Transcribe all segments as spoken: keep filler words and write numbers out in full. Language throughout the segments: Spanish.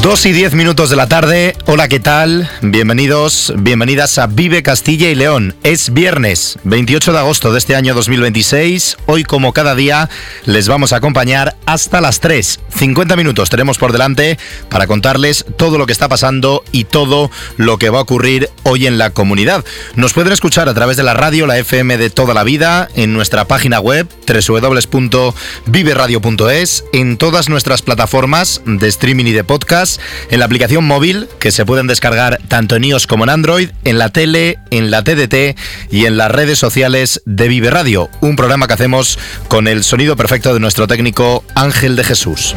Dos y diez minutos de la tarde. Hola, ¿qué tal? Bienvenidos, bienvenidas a Vive Castilla y León. Es viernes, veintiocho de agosto de este año dos mil veintiséis. Hoy, como cada día, les vamos a acompañar hasta las tres. cincuenta minutos tenemos por delante para contarles todo lo que está pasando y todo lo que va a ocurrir hoy en la comunidad. Nos pueden escuchar a través de la radio, la F M de toda la vida, en nuestra página web doble u doble u doble u punto vive radio punto es, en todas nuestras plataformas de streaming y de podcast, en la aplicación móvil que se pueden descargar tanto en iOS como en Android, en la tele, en la T D T y en las redes sociales de Vive Radio, un programa que hacemos con el sonido perfecto de nuestro técnico Ángel de Jesús.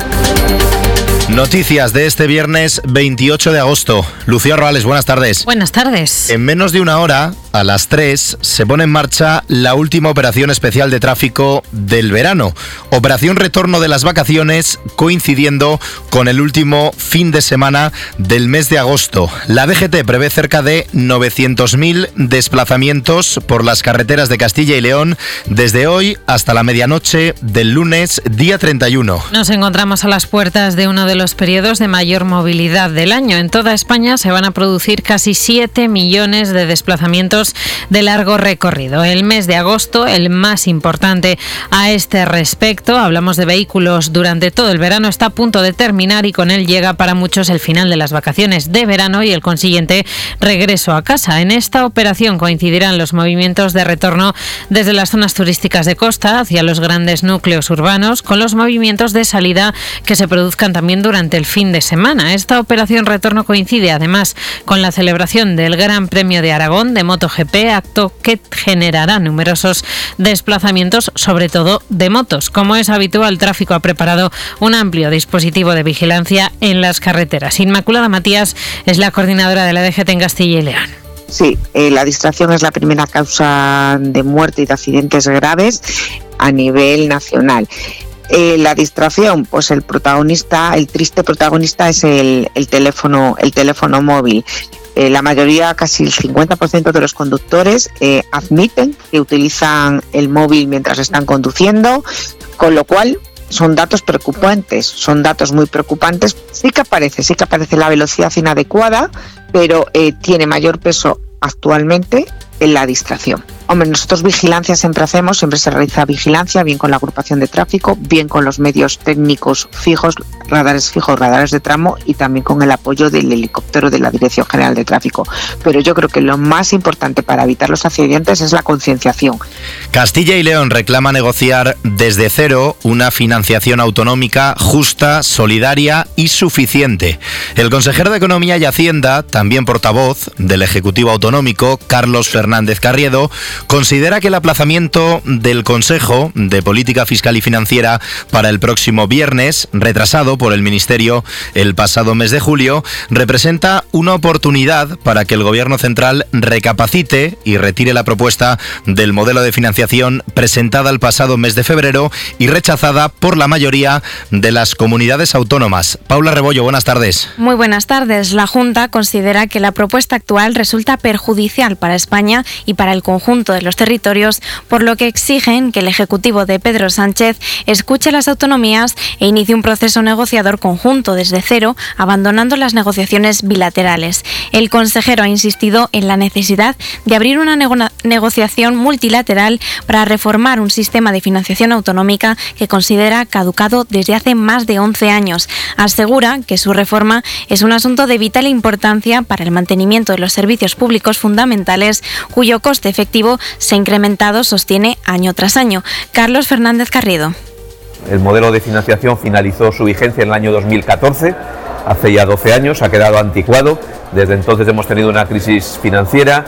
Noticias de este viernes veintiocho de agosto. Lucía Roales, buenas tardes. Buenas tardes. En menos de una hora, a las tres, se pone en marcha la última operación especial de tráfico del verano. Operación retorno de las vacaciones, coincidiendo con el último fin de semana del mes de agosto. La D G T prevé cerca de novecientos mil desplazamientos por las carreteras de Castilla y León desde hoy hasta la medianoche del lunes, día treinta y uno. Nos encontramos a las puertas de uno de los periodos de mayor movilidad del año. En toda España se van a producir casi siete millones de desplazamientos de largo recorrido. El mes de agosto, el más importante a este respecto, hablamos de vehículos durante todo el verano, está a punto de terminar y con él llega para muchos el final de las vacaciones de verano y el consiguiente regreso a casa. En esta operación coincidirán los movimientos de retorno desde las zonas turísticas de costa hacia los grandes núcleos urbanos, con los movimientos de salida que se produzcan también durante el fin de semana. Esta operación retorno coincide además con la celebración del Gran Premio de Aragón de MotoGP, acto que generará numerosos desplazamientos, sobre todo de motos. Como es habitual, el tráfico ha preparado un amplio dispositivo de vigilancia en las carreteras. Inmaculada Matías es la coordinadora de la D G T en Castilla y León. Sí, eh, la distracción es la primera causa de muerte y de accidentes graves a nivel nacional. Eh, la distracción, pues el protagonista, el triste protagonista es el, el teléfono, el teléfono móvil. Eh, la mayoría, casi el cincuenta por ciento de los conductores eh, admiten que utilizan el móvil mientras están conduciendo, con lo cual son datos preocupantes, son datos muy preocupantes. Sí que aparece, sí que aparece la velocidad inadecuada, pero eh, tiene mayor peso actualmente en la distracción. Hombre, nosotros vigilancia siempre hacemos, siempre se realiza vigilancia, bien con la agrupación de tráfico, bien con los medios técnicos fijos, radares fijos, radares de tramo y también con el apoyo del helicóptero de la Dirección General de Tráfico. Pero yo creo que lo más importante para evitar los accidentes es la concienciación. Castilla y León reclama negociar desde cero una financiación autonómica justa, solidaria y suficiente. El consejero de Economía y Hacienda, también portavoz del Ejecutivo Autonómico, Carlos Fernández Carriedo, considera que el aplazamiento del Consejo de Política Fiscal y Financiera para el próximo viernes, retrasado por el Ministerio el pasado mes de julio, representa una oportunidad para que el Gobierno central recapacite y retire la propuesta del modelo de financiación presentada el pasado mes de febrero y rechazada por la mayoría de las comunidades autónomas. Paula Rebollo, buenas tardes. Muy buenas tardes. La Junta considera que la propuesta actual resulta perjudicial para España y para el conjunto de los territorios, por lo que exigen que el Ejecutivo de Pedro Sánchez escuche a las autonomías e inicie un proceso negociador conjunto desde cero, abandonando las negociaciones bilaterales. El consejero ha insistido en la necesidad de abrir una nego- negociación multilateral para reformar un sistema de financiación autonómica que considera caducado desde hace más de once años. Asegura que su reforma es un asunto de vital importancia para el mantenimiento de los servicios públicos fundamentales, cuyo coste efectivo se ha incrementado, sostiene, año tras año. Carlos Fernández Carriedo. El modelo de financiación finalizó su vigencia en el año dos mil catorce, hace ya doce años, ha quedado anticuado. Desde entonces hemos tenido una crisis financiera,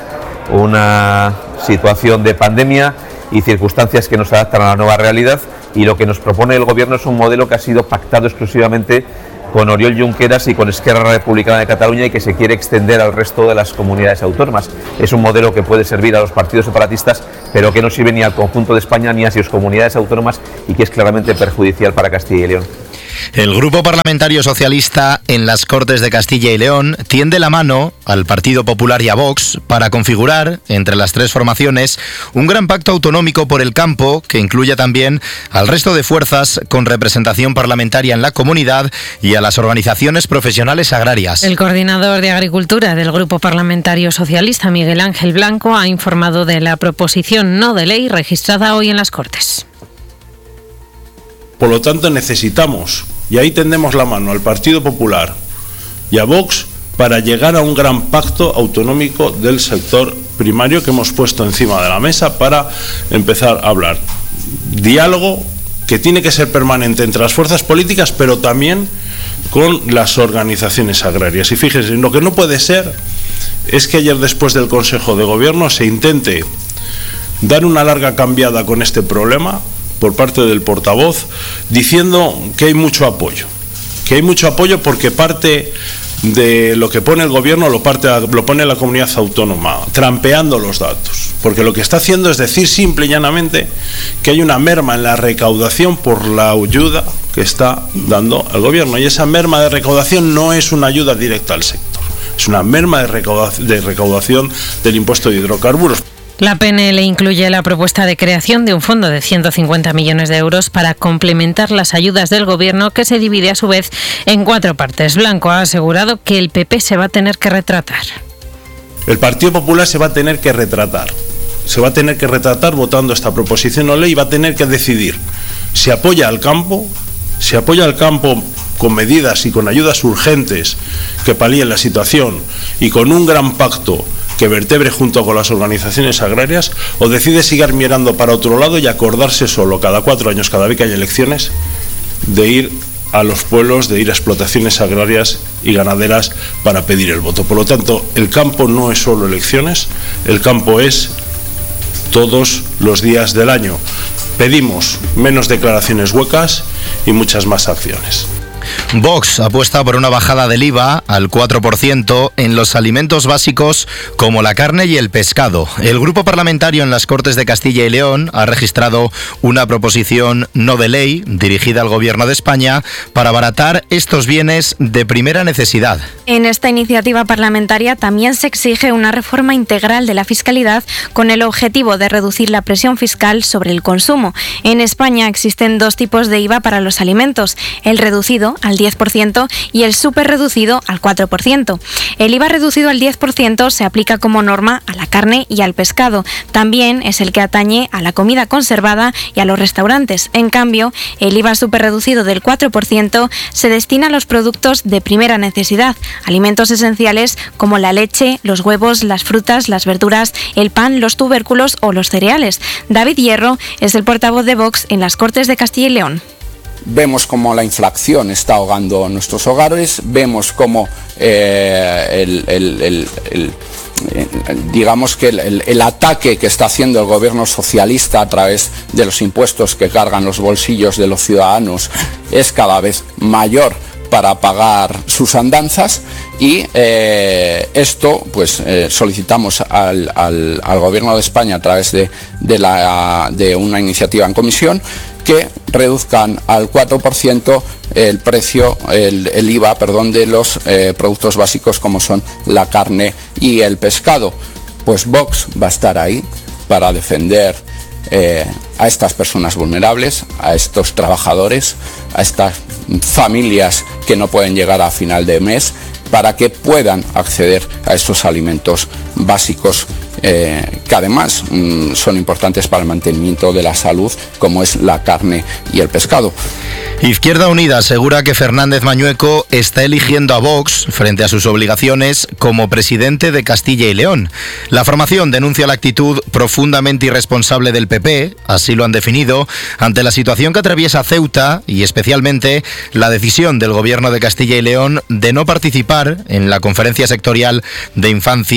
una situación de pandemia y circunstancias que nos adaptan a la nueva realidad, y lo que nos propone el Gobierno es un modelo que ha sido pactado exclusivamente con Oriol Junqueras y con Esquerra Republicana de Cataluña y que se quiere extender al resto de las comunidades autónomas. Es un modelo que puede servir a los partidos separatistas, pero que no sirve ni al conjunto de España ni a sus comunidades autónomas y que es claramente perjudicial para Castilla y León. El Grupo Parlamentario Socialista en las Cortes de Castilla y León tiende la mano al Partido Popular y a Vox para configurar, entre las tres formaciones, un gran pacto autonómico por el campo que incluya también al resto de fuerzas con representación parlamentaria en la comunidad y a las organizaciones profesionales agrarias. El coordinador de Agricultura del Grupo Parlamentario Socialista, Miguel Ángel Blanco, ha informado de la proposición no de ley registrada hoy en las Cortes. Por lo tanto, necesitamos, y ahí tendemos la mano al Partido Popular y a Vox, para llegar a un gran pacto autonómico del sector primario que hemos puesto encima de la mesa para empezar a hablar. Diálogo que tiene que ser permanente entre las fuerzas políticas, pero también con las organizaciones agrarias. Y fíjense, lo que no puede ser es que ayer, después del Consejo de Gobierno, se intente dar una larga cambiada con este problema por parte del portavoz, diciendo que hay mucho apoyo, que hay mucho apoyo porque parte de lo que pone el gobierno lo, parte, lo pone la comunidad autónoma, trampeando los datos, porque lo que está haciendo es decir simple y llanamente que hay una merma en la recaudación por la ayuda que está dando el gobierno, y esa merma de recaudación no es una ayuda directa al sector, es una merma de recaudación, de recaudación del impuesto de hidrocarburos. La P N L incluye la propuesta de creación de un fondo de ciento cincuenta millones de euros para complementar las ayudas del Gobierno, que se divide a su vez en cuatro partes. Blanco ha asegurado que el P P se va a tener que retratar. El Partido Popular se va a tener que retratar. Se va a tener que retratar votando esta proposición no ley y va a tener que decidir si apoya al campo, si apoya al campo con medidas y con ayudas urgentes que palíen la situación y con un gran pacto que vertebre junto con las organizaciones agrarias, o decide seguir mirando para otro lado y acordarse solo cada cuatro años, cada vez que hay elecciones, de ir a los pueblos, de ir a explotaciones agrarias y ganaderas para pedir el voto. Por lo tanto, el campo no es solo elecciones, el campo es todos los días del año. Pedimos menos declaraciones huecas y muchas más acciones. Vox apuesta por una bajada del I V A al cuatro por ciento en los alimentos básicos como la carne y el pescado. El Grupo Parlamentario en las Cortes de Castilla y León ha registrado una proposición no de ley dirigida al Gobierno de España para abaratar estos bienes de primera necesidad. En esta iniciativa parlamentaria también se exige una reforma integral de la fiscalidad con el objetivo de reducir la presión fiscal sobre el consumo. En España existen dos tipos de I V A para los alimentos: el reducido al diez por ciento y el superreducido al cuatro por ciento. El I V A reducido al diez por ciento se aplica como norma a la carne y al pescado. También es el que atañe a la comida conservada y a los restaurantes. En cambio, el I V A superreducido del cuatro por ciento se destina a los productos de primera necesidad, alimentos esenciales como la leche, los huevos, las frutas, las verduras, el pan, los tubérculos o los cereales. David Hierro es el portavoz de Vox en las Cortes de Castilla y León. Vemos cómo la inflación está ahogando nuestros hogares, vemos cómo eh, el, el, el, el, el, digamos que el, el ataque que está haciendo el gobierno socialista a través de los impuestos que cargan los bolsillos de los ciudadanos es cada vez mayor para pagar sus andanzas, y eh, esto pues eh, solicitamos al, al, al gobierno de España a través de, de, la, de una iniciativa en comisión que reduzcan al cuatro por ciento el precio, el, el I V A, perdón, de los eh, productos básicos como son la carne y el pescado. Pues Vox va a estar ahí para defender eh, a estas personas vulnerables, a estos trabajadores, a estas familias que no pueden llegar a final de mes, para que puedan acceder a estos alimentos básicos eh, que además mmm, son importantes para el mantenimiento de la salud, como es la carne y el pescado. Izquierda Unida asegura que Fernández Mañueco está eligiendo a Vox frente a sus obligaciones como presidente de Castilla y León. La formación denuncia la actitud profundamente irresponsable del P P, así lo han definido, ante la situación que atraviesa Ceuta y especialmente la decisión del Gobierno de Castilla y León de no participar en la conferencia sectorial de infancia y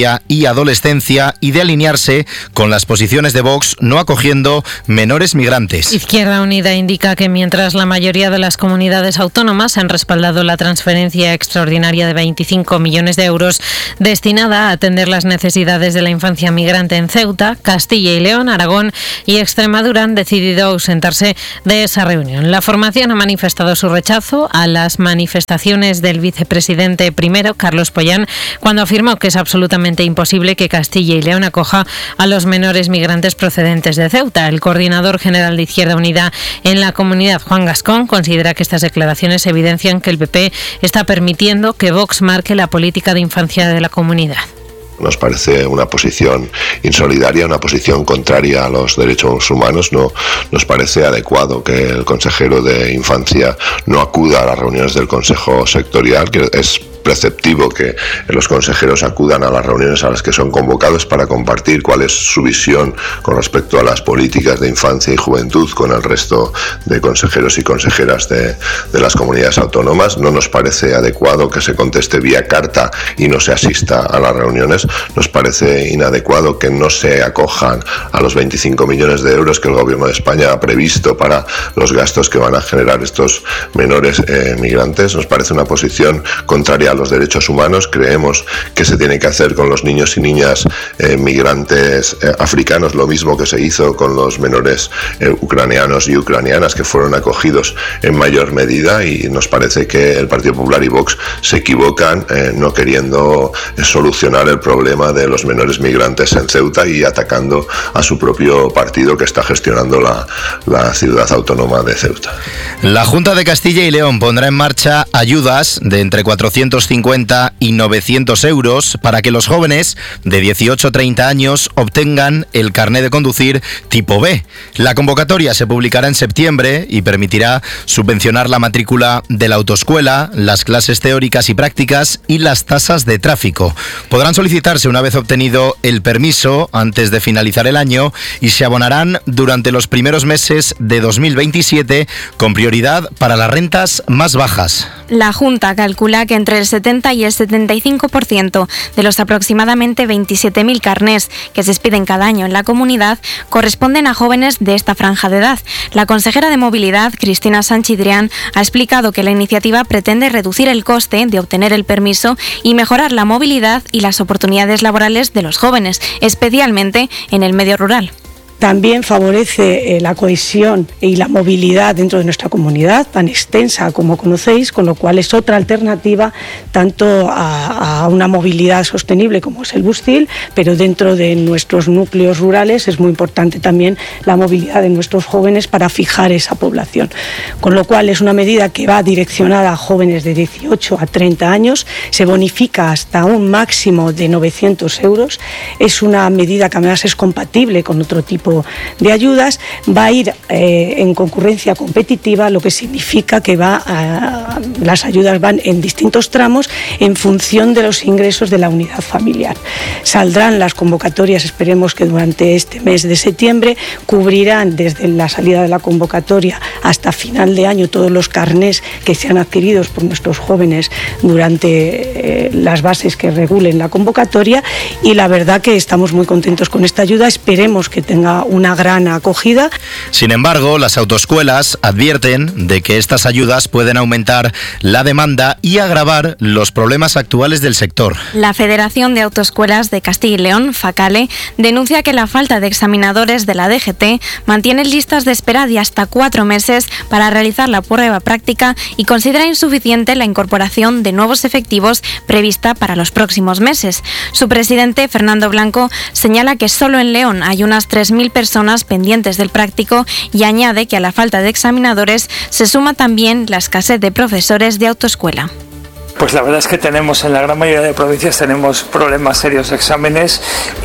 y adolescencia y de alinearse con las posiciones de Vox no acogiendo menores migrantes. Izquierda Unida indica que mientras la mayoría de las comunidades autónomas han respaldado la transferencia extraordinaria de veinticinco millones de euros destinada a atender las necesidades de la infancia migrante en Ceuta, Castilla y León, Aragón y Extremadura han decidido ausentarse de esa reunión. La formación ha manifestado su rechazo a las manifestaciones del vicepresidente primero, Carlos Pollán, cuando afirmó que es absolutamente imposible que Castilla y León acoja a los menores migrantes procedentes de Ceuta. El coordinador general de Izquierda Unida en la comunidad, Juan Gascón, considera que estas declaraciones evidencian que el P P está permitiendo que Vox marque la política de infancia de la comunidad. Nos parece una posición insolidaria, una posición contraria a los derechos humanos. No nos parece adecuado que el consejero de Infancia no acuda a las reuniones del Consejo Sectorial, que es preceptivo que los consejeros acudan a las reuniones a las que son convocados para compartir cuál es su visión con respecto a las políticas de infancia y juventud con el resto de consejeros y consejeras de, de las comunidades autónomas. No nos parece adecuado que se conteste vía carta y no se asista a las reuniones. Nos parece inadecuado que no se acojan a los veinticinco millones de euros que el Gobierno de España ha previsto para los gastos que van a generar estos menores eh, migrantes. Nos parece una posición contraria a los derechos humanos. Creemos que se tiene que hacer con los niños y niñas eh, migrantes eh, africanos lo mismo que se hizo con los menores eh, ucranianos y ucranianas que fueron acogidos en mayor medida, y nos parece que el Partido Popular y Vox se equivocan eh, no queriendo eh, solucionar el problema de los menores migrantes en Ceuta y atacando a su propio partido que está gestionando la, la ciudad autónoma de Ceuta. La Junta de Castilla y León pondrá en marcha ayudas de entre cuatrocientos cincuenta y novecientos euros para que los jóvenes de dieciocho a treinta años obtengan el carné de conducir tipo B. La convocatoria se publicará en septiembre y permitirá subvencionar la matrícula de la autoescuela, las clases teóricas y prácticas y las tasas de tráfico. Podrán solicitarse una vez obtenido el permiso antes de finalizar el año y se abonarán durante los primeros meses de dos mil veintisiete con prioridad para las rentas más bajas. La Junta calcula que entre el setenta y el setenta y cinco por ciento de los aproximadamente veintisiete mil carnés que se expiden cada año en la comunidad corresponden a jóvenes de esta franja de edad. La consejera de Movilidad, Cristina Sanchidrián, ha explicado que la iniciativa pretende reducir el coste de obtener el permiso y mejorar la movilidad y las oportunidades laborales de los jóvenes, especialmente en el medio rural. También favorece eh, la cohesión y la movilidad dentro de nuestra comunidad, tan extensa como conocéis, con lo cual es otra alternativa tanto a, a una movilidad sostenible como es el Bustil, pero dentro de nuestros núcleos rurales es muy importante también la movilidad de nuestros jóvenes para fijar esa población. Con lo cual es una medida que va direccionada a jóvenes de dieciocho a treinta años, se bonifica hasta un máximo de novecientos euros, es una medida que además es compatible con otro tipo de ayudas, va a ir eh, en concurrencia competitiva, lo que significa que va a, las ayudas van en distintos tramos en función de los ingresos de la unidad familiar. Saldrán las convocatorias, esperemos que durante este mes de septiembre, cubrirán desde la salida de la convocatoria hasta final de año todos los carnés que sean adquiridos por nuestros jóvenes durante eh, las bases que regulen la convocatoria, y la verdad que estamos muy contentos con esta ayuda, esperemos que tenga una gran acogida. Sin embargo, las autoescuelas advierten de que estas ayudas pueden aumentar la demanda y agravar los problemas actuales del sector. La Federación de Autoescuelas de Castilla y León, FACALE, denuncia que la falta de examinadores de la D G T mantiene listas de espera de hasta cuatro meses para realizar la prueba práctica y considera insuficiente la incorporación de nuevos efectivos prevista para los próximos meses. Su presidente, Fernando Blanco, señala que solo en León hay unas tres mil personas pendientes del práctico y añade que a la falta de examinadores se suma también la escasez de profesores de autoescuela. Pues la verdad es que tenemos, en la gran mayoría de provincias tenemos problemas serios de exámenes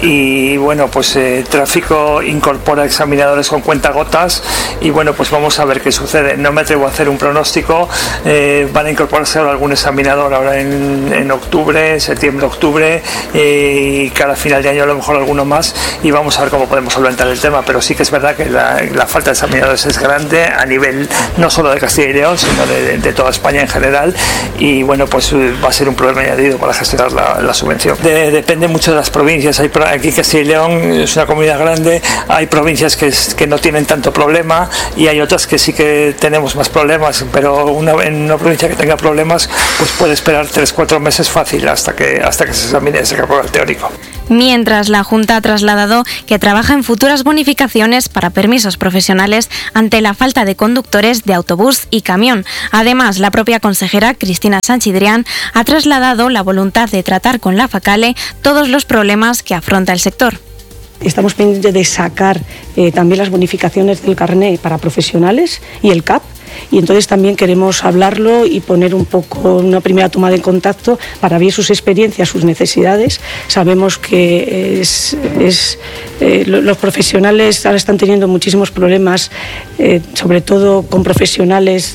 y bueno, pues eh, Tráfico incorpora examinadores con cuentagotas y bueno, pues vamos a ver qué sucede. No me atrevo a hacer un pronóstico, eh, van a incorporarse ahora algún examinador ahora en, en octubre, septiembre, octubre eh, y cada final de año a lo mejor alguno más y vamos a ver cómo podemos solventar el tema, pero sí que es verdad que la, la falta de examinadores es grande a nivel no solo de Castilla y León, sino de, de, de toda España en general y bueno, pues pues va a ser un problema añadido para gestionar la, la subvención. De, depende mucho de las provincias. Hay, aquí Castilla y León es una comunidad grande, hay provincias que, que no tienen tanto problema y hay otras que sí que tenemos más problemas, pero una, en una provincia que tenga problemas pues puede esperar tres cuatro meses fácil hasta que, hasta que se examine ese caporal teórico. Mientras, la Junta ha trasladado que trabaja en futuras bonificaciones para permisos profesionales ante la falta de conductores de autobús y camión. Además, la propia consejera Cristina Sanchidrián ha trasladado la voluntad de tratar con la FACALE todos los problemas que afronta el sector. Estamos pendientes de sacar eh, también las bonificaciones del carné para profesionales y el C A P. Y entonces también queremos hablarlo y poner un poco una primera toma de contacto para ver sus experiencias, sus necesidades. Sabemos que es, es, eh, los profesionales ahora están teniendo muchísimos problemas, eh, sobre todo con profesionales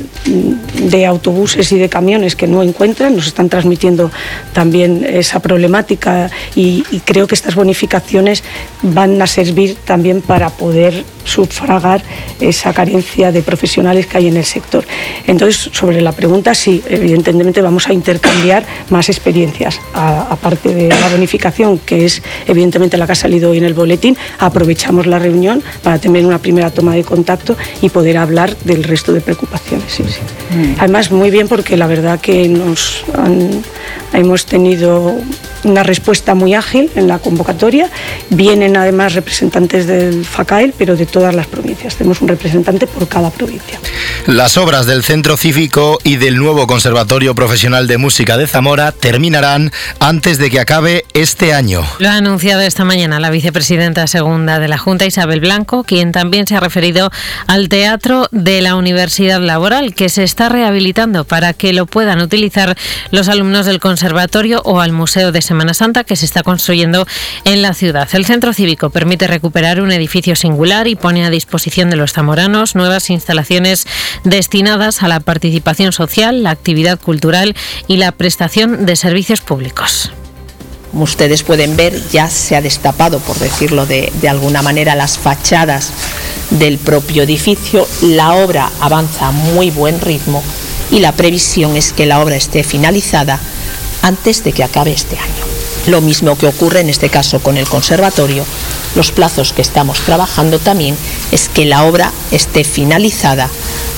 de autobuses y de camiones que no encuentran. Nos están transmitiendo también esa problemática y, y creo que estas bonificaciones van a servir también para poder sufragar esa carencia de profesionales que hay en el sector. Entonces, sobre la pregunta, sí, evidentemente vamos a intercambiar más experiencias. A, aparte de la bonificación, que es evidentemente la que ha salido hoy en el boletín, aprovechamos la reunión para tener una primera toma de contacto y poder hablar del resto de preocupaciones. Sí, sí. Mm. Además, muy bien, porque la verdad que nos han, hemos tenido una respuesta muy ágil en la convocatoria. Vienen además representantes del FACAEL, pero de todas las provincias. Tenemos un representante por cada provincia. Las obras del Centro Cívico y del nuevo Conservatorio Profesional de Música de Zamora terminarán antes de que acabe este año. Lo ha anunciado esta mañana la vicepresidenta segunda de la Junta, Isabel Blanco, quien también se ha referido al Teatro de la Universidad Laboral, que se está rehabilitando para que lo puedan utilizar los alumnos del conservatorio, o al Museo de Semana Santa, que se está construyendo en la ciudad. El Centro Cívico permite recuperar un edificio singular y pone a disposición de los zamoranos nuevas instalaciones destinadas a la participación social, la actividad cultural y la prestación de servicios públicos. Como ustedes pueden ver, ya se ha destapado, por decirlo de, de alguna manera, las fachadas del propio edificio. La obra avanza a muy buen ritmo y la previsión es que la obra esté finalizada antes de que acabe este año. Lo mismo que ocurre en este caso con el conservatorio. Los plazos que estamos trabajando también es que la obra esté finalizada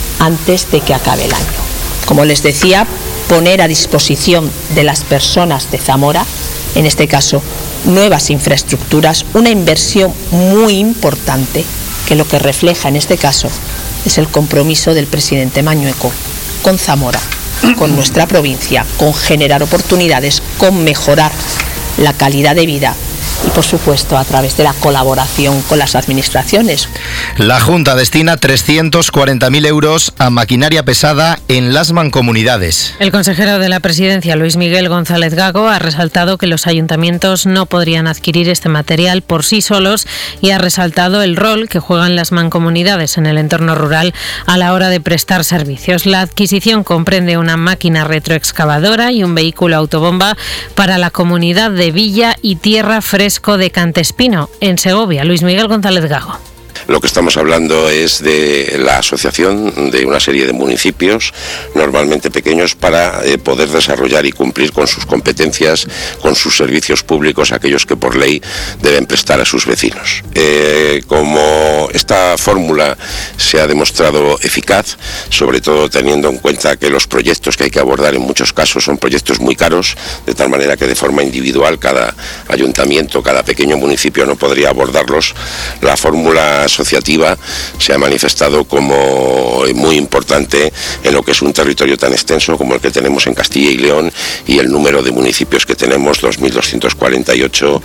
antes de que acabe el año. Como les decía, poner a disposición de las personas de Zamora, en este caso, nuevas infraestructuras, una inversión muy importante que lo que refleja en este caso es el compromiso del presidente Mañueco con Zamora, con nuestra provincia, con generar oportunidades, con mejorar la calidad de vida y, por supuesto, a través de la colaboración con las administraciones. La Junta destina trescientos cuarenta mil euros a maquinaria pesada en las mancomunidades. El consejero de la Presidencia, Luis Miguel González Gago, ha resaltado que los ayuntamientos no podrían adquirir este material por sí solos y ha resaltado el rol que juegan las mancomunidades en el entorno rural a la hora de prestar servicios. La adquisición comprende una máquina retroexcavadora y un vehículo autobomba para la comunidad de Villa y Tierra Fresca de Cantespino, en Segovia. Luis Miguel González Gago. Lo que estamos hablando es de la asociación de una serie de municipios, normalmente pequeños, para eh, poder desarrollar y cumplir con sus competencias, con sus servicios públicos, aquellos que por ley deben prestar a sus vecinos. Eh, como esta fórmula se ha demostrado eficaz, sobre todo teniendo en cuenta que los proyectos que hay que abordar en muchos casos son proyectos muy caros, de tal manera que de forma individual cada ayuntamiento, cada pequeño municipio no podría abordarlos, la fórmula asociativa se ha manifestado como muy importante en lo que es un territorio tan extenso como el que tenemos en Castilla y León y el número de municipios que tenemos, dos mil doscientos cuarenta y ocho,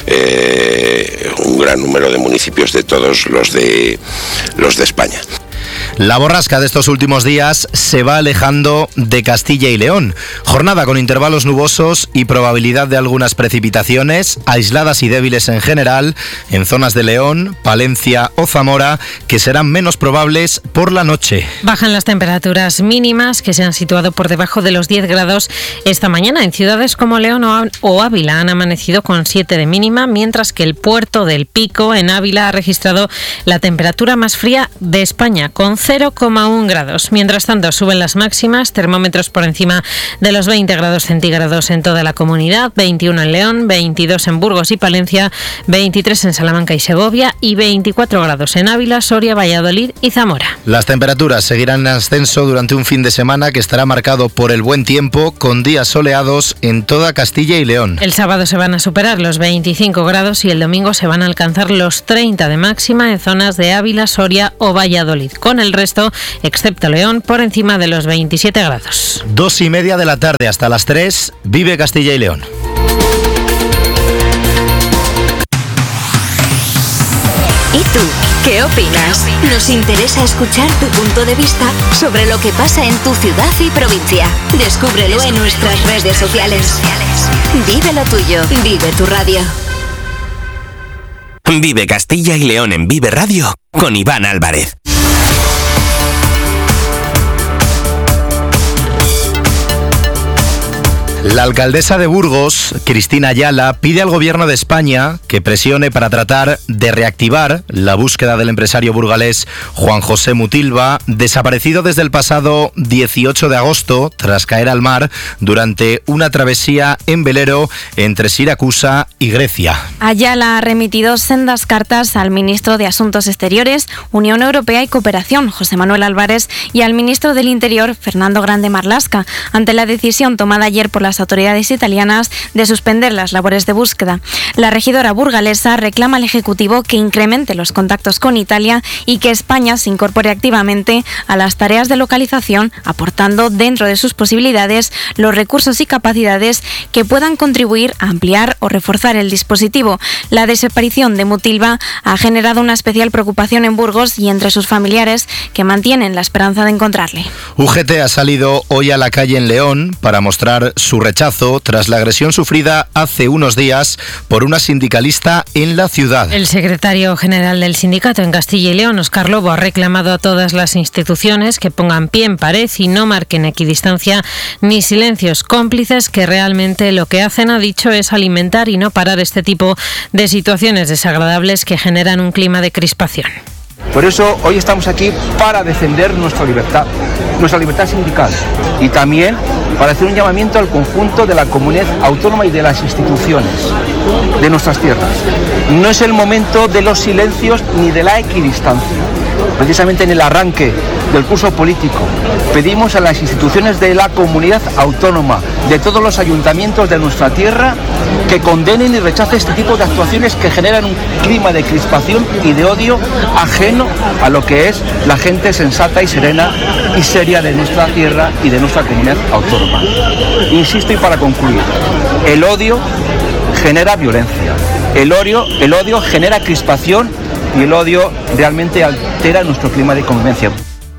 eh, un gran número de municipios de todos los de, los de España. La borrasca de estos últimos días se va alejando de Castilla y León. Jornada con intervalos nubosos y probabilidad de algunas precipitaciones, aisladas y débiles en general, en zonas de León, Palencia o Zamora, que serán menos probables por la noche. Bajan las temperaturas mínimas, que se han situado por debajo de los diez grados esta mañana. En ciudades como León o Ávila han amanecido con siete de mínima, mientras que el Puerto del Pico, en Ávila, ha registrado la temperatura más fría de España, con cero coma uno grados. Mientras tanto, suben las máximas, termómetros por encima de los veinte grados centígrados en toda la comunidad, veintiuno en León, veintidós en Burgos y Palencia, veintitrés en Salamanca y Segovia y veinticuatro grados en Ávila, Soria, Valladolid y Zamora. Las temperaturas seguirán en ascenso durante un fin de semana que estará marcado por el buen tiempo, con días soleados en toda Castilla y León. El sábado se van a superar los veinticinco grados y el domingo se van a alcanzar los treinta de máxima en zonas de Ávila, Soria o Valladolid, con el resto, excepto León, por encima de los veintisiete grados. Dos y media de la tarde hasta las tres, Vive Castilla y León. ¿Y tú? ¿Qué opinas? Nos interesa escuchar tu punto de vista sobre lo que pasa en tu ciudad y provincia. Descúbrelo en nuestras redes sociales. Vive lo tuyo, vive tu radio. Vive Castilla y León en Vive Radio con Iván Álvarez. La alcaldesa de Burgos, Cristina Ayala, pide al Gobierno de España que presione para tratar de reactivar la búsqueda del empresario burgalés Juan José Mutilva, desaparecido desde el pasado dieciocho de agosto tras caer al mar durante una travesía en velero entre Siracusa y Grecia. Ayala ha remitido sendas cartas al ministro de Asuntos Exteriores, Unión Europea y Cooperación, José Manuel Álvarez, y al ministro del Interior, Fernando Grande Marlaska, ante la decisión tomada ayer por las autoridades italianas de suspender las labores de búsqueda. La regidora burgalesa reclama al Ejecutivo que incremente los contactos con Italia y que España se incorpore activamente a las tareas de localización, aportando dentro de sus posibilidades los recursos y capacidades que puedan contribuir a ampliar o reforzar el dispositivo. La desaparición de Mutilva ha generado una especial preocupación en Burgos y entre sus familiares, que mantienen la esperanza de encontrarle. U G T ha salido hoy a la calle en León para mostrar su rechazo tras la agresión sufrida hace unos días por una sindicalista en la ciudad. El secretario general del sindicato en Castilla y León, Óscar Lobo, ha reclamado a todas las instituciones que pongan pie en pared y no marquen equidistancia ni silencios cómplices, que realmente lo que hacen, ha dicho, es alimentar y no parar este tipo de situaciones desagradables que generan un clima de crispación. Por eso hoy estamos aquí para defender nuestra libertad, nuestra libertad sindical, y también para hacer un llamamiento al conjunto de la comunidad autónoma y de las instituciones de nuestras tierras. No es el momento de los silencios ni de la equidistancia. Precisamente en el arranque del curso político pedimos a las instituciones de la comunidad autónoma, de todos los ayuntamientos de nuestra tierra, que condenen y rechacen este tipo de actuaciones que generan un clima de crispación y de odio ajeno a lo que es la gente sensata y serena y seria de nuestra tierra y de nuestra comunidad autónoma. Insisto, y para concluir, el odio genera violencia, el odio, el odio genera crispación y el odio realmente altera nuestro clima de convivencia.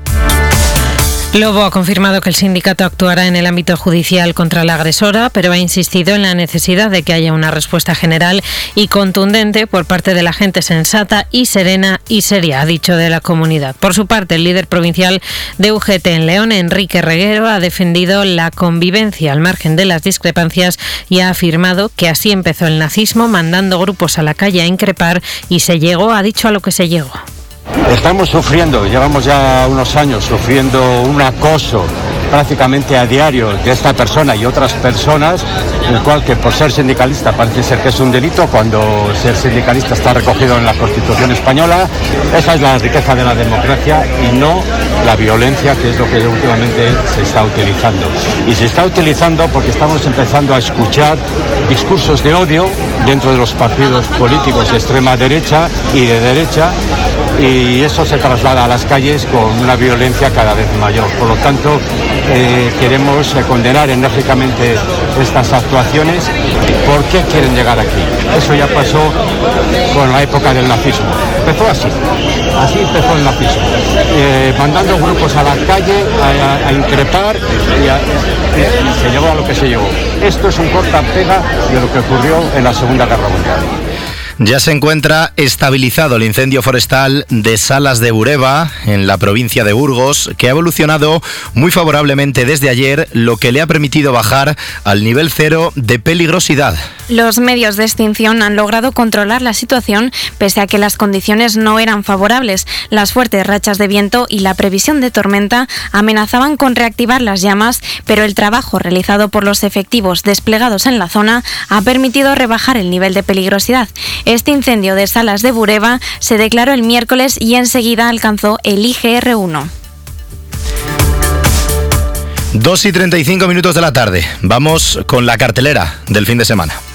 Lobo ha confirmado que el sindicato actuará en el ámbito judicial contra la agresora, pero ha insistido en la necesidad de que haya una respuesta general y contundente por parte de la gente sensata y serena y seria, ha dicho, de la comunidad. Por su parte, el líder provincial de U G T en León, Enrique Reguero, ha defendido la convivencia al margen de las discrepancias y ha afirmado que así empezó el nazismo, mandando grupos a la calle a increpar, y se llegó, ha dicho, a lo que se llegó. Estamos sufriendo, llevamos ya unos años sufriendo un acoso prácticamente a diario de esta persona y otras personas, el cual, que por ser sindicalista parece ser que es un delito, cuando ser sindicalista está recogido en la Constitución española. Esa es la riqueza de la democracia y no la violencia, que es lo que últimamente se está utilizando. Y se está utilizando porque estamos empezando a escuchar discursos de odio dentro de los partidos políticos de extrema derecha y de derecha, y eso se traslada a las calles con una violencia cada vez mayor. Por lo tanto, eh, queremos eh, condenar enérgicamente estas actuaciones. ¿Por qué quieren llegar aquí? Eso ya pasó con la época del nazismo. Empezó así, así empezó el nazismo, eh, mandando grupos a la calle a, a, a increpar y, a, y, y se llegó a lo que se llegó. Esto es un corta-pega de lo que ocurrió en la Segunda Guerra Mundial. Ya se encuentra estabilizado el incendio forestal de Salas de Bureba, en la provincia de Burgos, que ha evolucionado muy favorablemente desde ayer, lo que le ha permitido bajar al nivel cero de peligrosidad. Los medios de extinción han logrado controlar la situación, pese a que las condiciones no eran favorables. Las fuertes rachas de viento y la previsión de tormenta amenazaban con reactivar las llamas, pero el trabajo realizado por los efectivos desplegados en la zona ha permitido rebajar el nivel de peligrosidad. Este incendio de Salas de Bureba se declaró el miércoles y enseguida alcanzó el I G R uno. dos y treinta y cinco minutos de la tarde. Vamos con la cartelera del fin de semana.